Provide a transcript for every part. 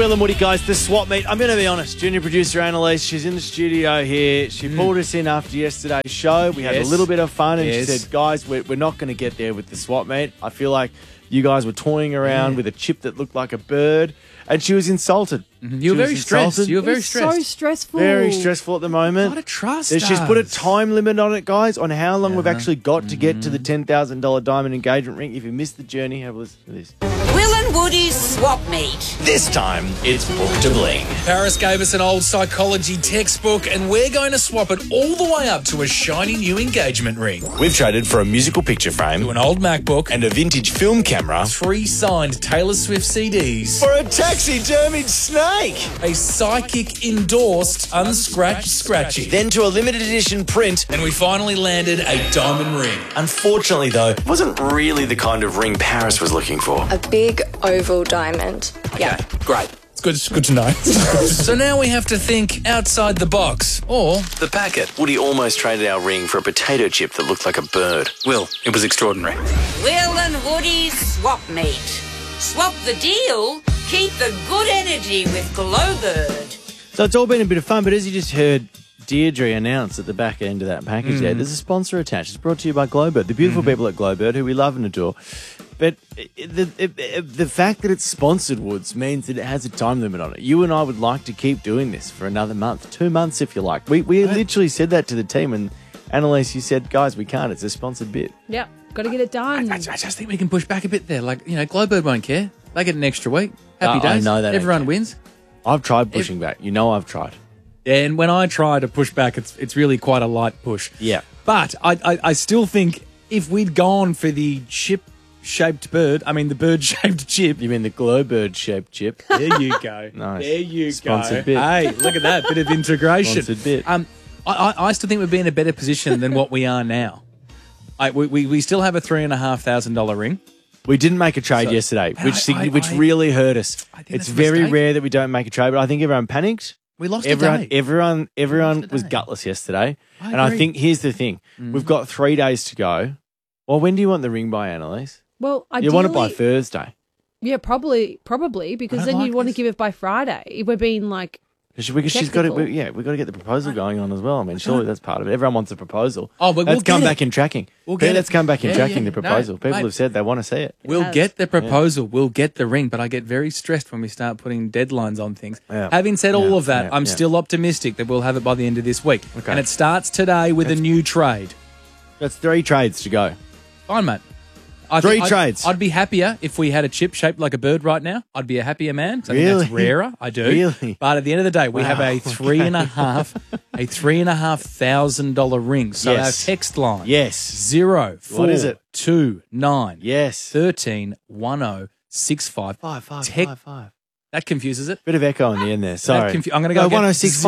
Will and Woody, guys, the swap meet. I'm going to be honest. Junior producer Annalise, she's in the studio here. She pulled us in after yesterday's show. We had a little bit of fun, and she said, guys, we're not going to get there with the swap meet. I feel like you guys were toying around with a chip that looked like a bird, and she was insulted. You were very stressed. You were very stressed. So stressful. Very stressful at the moment. What a trust. She's put a time limit on it, guys, on how long we've actually got to get to the $10,000 diamond engagement ring. If you missed the journey, have a listen to this. Will and Woody's swap meet. This time, it's book to bling. Paris gave us an old psychology textbook, and we're going to swap it all the way up to a shiny new engagement ring. We've traded for a musical picture frame To an old MacBook and a vintage film camera 3 signed Taylor Swift CDs. for a taxidermied snake. A psychic endorsed unscratched scratchy. Then to a limited edition print. And we finally landed a diamond ring. Unfortunately, though, it wasn't really the kind of ring Paris was looking for. A big oval diamond. Yeah. Great. It's good to know. So now we have to think outside the box. Or The packet. Woody almost traded our ring for a potato chip that looked like a bird. Will, it was extraordinary. Will and Woody's swap meet. Swap the deal, keep the good energy with Glowbird. So it's all been a bit of fun, but as you just heard Deirdre announce at the back end of that package there, there's a sponsor attached. It's brought to you by Glowbird, the beautiful people at Glowbird, who we love and adore. But the fact that it's sponsored, Woods, means that it has a time limit on it. You and I would like to keep doing this for another month, 2 months if you like. We literally said that to the team, and Annalise, you said, guys, we can't. It's a sponsored bit. Yep, got to get it done. I just think we can push back a bit there. Like, Glowbird won't care. They get an extra week. Happy days. I know that. Everyone wins. I've tried pushing back. You know I've tried. And when I try to push back, it's really quite a light push. Yeah. But I still think if we'd gone for the chip-shaped bird, the bird-shaped chip. You mean the Glowbird-shaped chip? There you go. Nice. There you Sponsored go. bit. Hey, look at that bit of integration. Sponsored bit. I still think we'd be in a better position than what we are now. We still have a $3,500 ring. We didn't make a trade yesterday, which really hurt us. I think It's that's a very mistake. rare that we don't make a trade, but I think everyone panicked. We lost Everyone a day. was Lost a day. gutless yesterday. I And I agree. think here's the thing. We've got 3 days to go. Well, when do you want the ring by, Annalise? Well, ideally, You want it by Thursday. Yeah, probably, because I then like you'd want to this. give it by Friday. If we're being like, Because she's got to, we've got to get the proposal going on as well. Surely that's part of it. Everyone wants a proposal. Oh, but let's we'll come get back it. in tracking. We'll get Let's it. come back in Yeah, tracking yeah. the proposal. No, People mate. have said they want to see it. We'll has. get the proposal. We'll get the ring, but I get very stressed when we start putting deadlines on things. Yeah. Having said all Yeah, of that, yeah, I'm yeah. still optimistic that we'll have it by the end of this week. Okay. And it starts today with a new trade. That's 3 trades to go. Fine, mate. Three trades. I'd be happier if we had a chip shaped like a bird right now. I'd be a happier man. 'Cause I think that's Really? rarer. I do. Really? But at the end of the day, we have a $3,500 ring. So Yes. our text line. Yes. 0429 What is it? 29 Yes. 13 1065. 5. Tech- That confuses it. Bit of echo in the end there. Sorry. I'm going to go 106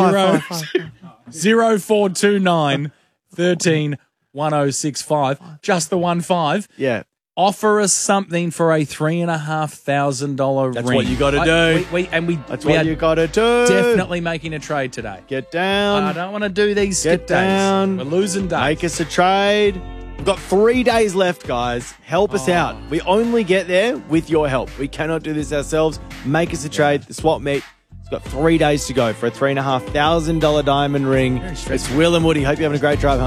0429 13 1065. Just the 15. Yeah. Offer us something for a $3,500 ring. That's what you gotta do. We That's we what are you got to do. definitely making a trade today. Get down. I don't want to do these skip Get down. days. We're losing days. Make us a trade. We've got 3 days left, guys. Help us out. We only get there with your help. We cannot do this ourselves. Make us a trade. The swap meet. It's got 3 days to go for a $3,500 diamond ring. Very stressful. It's Will and Woody. Hope you're having a great drive home.